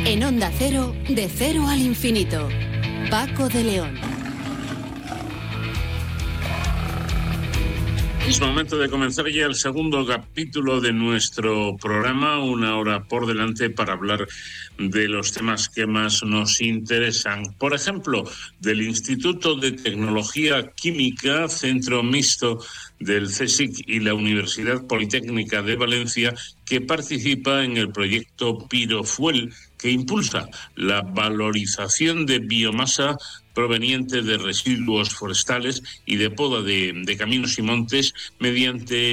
En Onda Cero, de cero al infinito. Paco de León. Es momento de comenzar ya el segundo capítulo de nuestro programa, una hora por delante para hablar de los temas que más nos interesan. Por ejemplo, del Instituto de Tecnología Química, centro mixto del CSIC y la Universidad Politécnica de Valencia, que participa en el proyecto Pirofuel, que impulsa la valorización de biomasa proveniente de residuos forestales y de poda de caminos y montes mediante